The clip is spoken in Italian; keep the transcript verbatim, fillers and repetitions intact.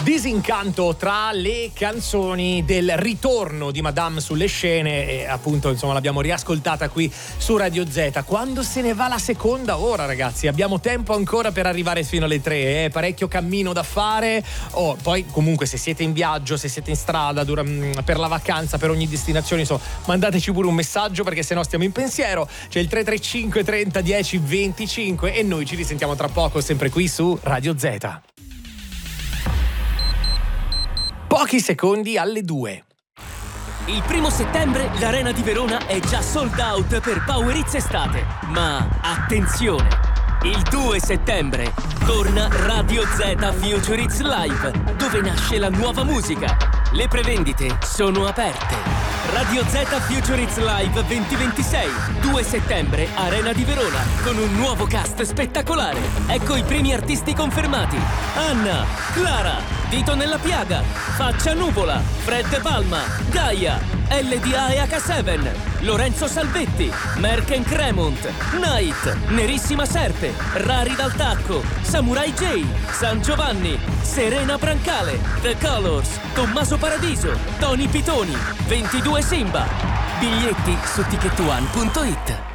Disincanto tra le canzoni del ritorno di Madame sulle scene e appunto insomma l'abbiamo riascoltata qui su Radio Z. Quando se ne va la seconda ora, ragazzi? Abbiamo tempo ancora per arrivare fino alle tre, eh? Parecchio cammino da fare. Oh, poi comunque se siete in viaggio, se siete in strada dura, per la vacanza, per ogni destinazione, insomma, mandateci pure un messaggio perché sennò stiamo in pensiero. C'è il tre tre cinque trenta dieci venticinque e noi ci risentiamo tra poco sempre qui su Radio Z. Pochi secondi alle due. Il primo settembre l'Arena di Verona è già sold out per Power Hits Estate. Ma attenzione! Il due settembre torna Radio Z Future Hits Live, dove nasce la nuova musica. Le prevendite sono aperte. Radio Z Future Hits Live duemilaventisei, due settembre, Arena di Verona, con un nuovo cast spettacolare. Ecco i primi artisti confermati: Anna, Clara, Dito nella Piaga, Faccia Nuvola, Fred Palma, Gaia, L D A e H sette, Lorenzo Salvetti, Merck and Cremont, Night, Nerissima Serpe, Rari dal Tacco, Samurai J, San Giovanni, Serena Brancale, The Colors, Tommaso Paradiso, Tony Pitoni, ventidue Simba. Biglietti su ticket one punto it.